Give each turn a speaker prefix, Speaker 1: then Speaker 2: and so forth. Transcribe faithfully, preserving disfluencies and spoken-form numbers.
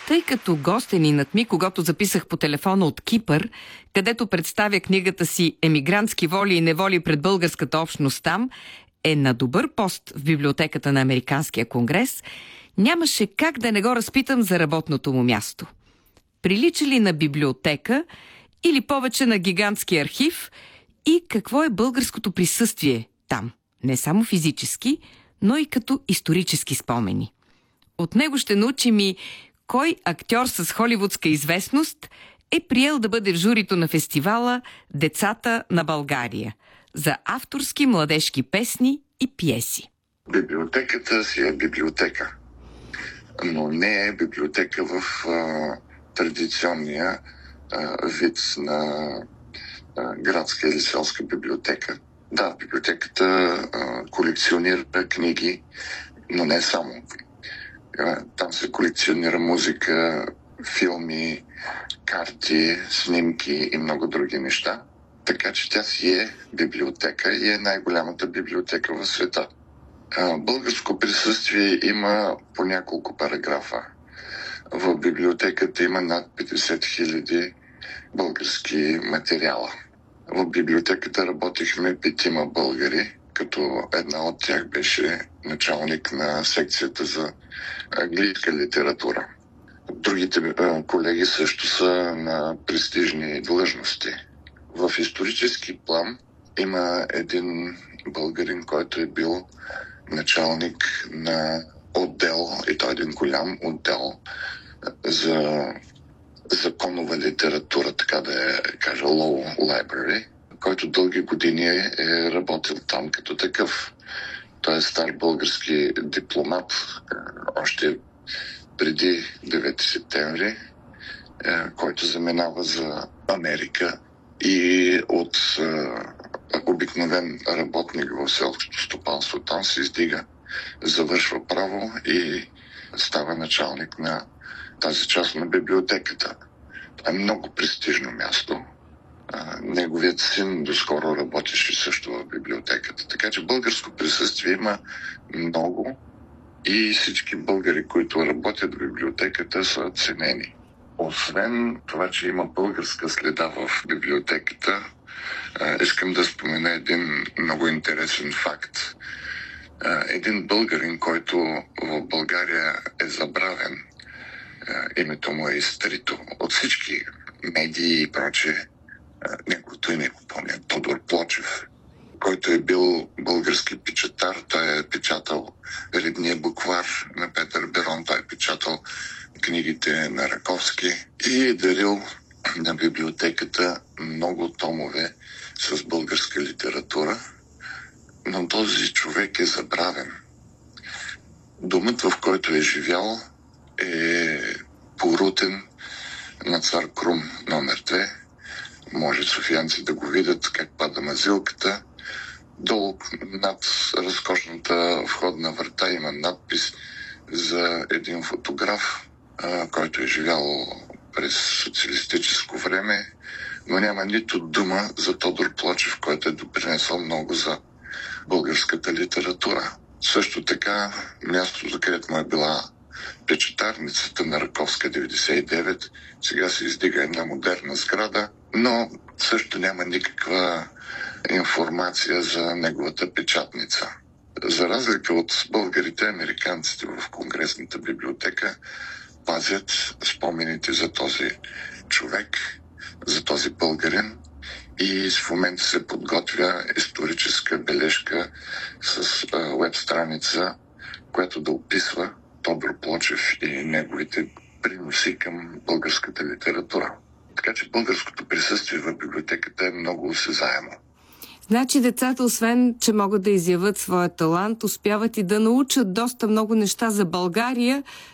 Speaker 1: Тъй като гостенинът ми, когато записах по телефона от Кипър, където представя книгата си «Емигрантски воли и неволи пред българската общност там», е на добър пост в библиотеката на Американския конгрес, нямаше как да не го разпитам за работното му място. Прилича ли на библиотека или повече на гигантски архив и какво е българското присъствие там, не само физически, но и като исторически спомени. От него ще научим и кой актьор с холивудска известност е приел да бъде в журито на фестивала «Децата на България» за авторски младежки песни и пиеси.
Speaker 2: Библиотеката си е библиотека, но не е библиотека в а, традиционния а, вид на а, градска или селска библиотека. Да, библиотеката а, колекционира книги, но не само. А, там се колекционира музика, филми, карти, снимки и много други неща. Така че тя си е библиотека и е най-голямата библиотека в света. А, българско присъствие има по няколко параграфа. В библиотеката има над петдесет хиляди български материала. В библиотеката работихме петима българи, като една от тях беше началник на секцията за английска литература. Другите а, колеги също са на престижни длъжности. В исторически план има един българин, който е бил началник на отдел, и той е един голям отдел за законова литература, така да я кажа, Law Library, който дълги години е работил там като такъв. Той е стар български дипломат, още преди девети септември, който заминава за Америка и от обикновен работник в селското стопанство там се издига, завършва право и става началник на тази част на библиотеката. Това е много престижно място. Неговият син доскоро работеше също в библиотеката. Така че българско присъствие има много и всички българи, които работят в библиотеката, са ценени. Освен това, че има българска следа в библиотеката, искам да спомена един много интересен факт. Един българин, който в България е забравен, името му е изтрито от всички медии и прочее. Неговото име го помня, Тодор Плочев, който е бил български печатар. Той е печатал Рибния буквар на Петър Берон, той е печатал книгите на Раковски и е дарил на библиотеката много томове с българска литература, но този човек е забравен. Домът, в който е живял, е порутен на Цар Крум номер две. Може софиянци да го видят как пада мазилката. Долу над разкошната входна врата има надпис за един фотограф, който е живял през социалистическо време, но няма нито дума за Тодор Плочев, който е допринесъл много за българската литература. Също така, мястото, където му е била печатарницата на Раковска деветдесет и девет, сега се издига една модерна сграда, но също няма никаква информация за неговата печатница. За разлика от българите, американците в Конгресната библиотека пазят спомените за този човек, за този българин, и в момента се подготвя историческа бележка с уеб страница, която да описва Тодор Плочев и неговите приноси към българската литература. Така че българското присъствие в библиотеката е много осезаемо.
Speaker 1: Значи децата, освен че могат да изявят своя талант, успяват и да научат доста много неща за България,